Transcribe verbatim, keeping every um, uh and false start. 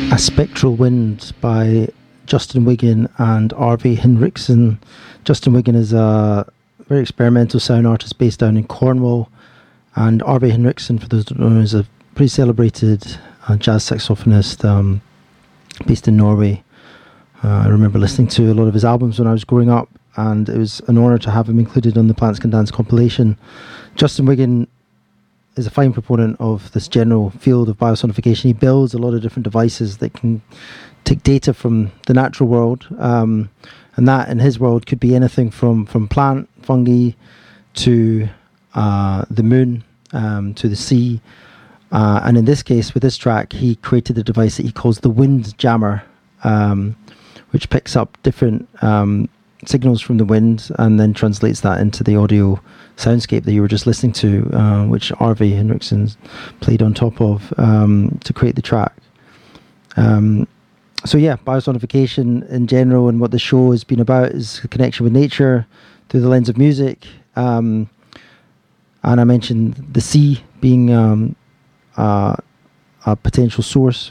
A Spectral Wind by Justin Wiggin and R V Henriksen. Justin Wiggin is a very experimental sound artist based down in Cornwall, and R V Henriksen, for those who don't know, is a pretty celebrated uh, jazz saxophonist um, based in Norway. Uh, I remember listening to a lot of his albums when I was growing up, and it was an honour to have him included on the Plants Can Dance compilation. Justin Wiggin is a fine proponent of this general field of biosonification. He builds a lot of different devices that can take data from the natural world, um, and that in his world could be anything from, from plant, fungi, to uh, the moon, um, to the sea. Uh, and in this case, with this track, he created a device that he calls the Wind Jammer, um, which picks up different um, signals from the wind and then translates that into the audio soundscape that you were just listening to, uh, which R V Henriksen played on top of um, to create the track. Um, so yeah, biosonification in general, and what the show has been about is a connection with nature through the lens of music. Um, and I mentioned the sea being um, uh, a potential source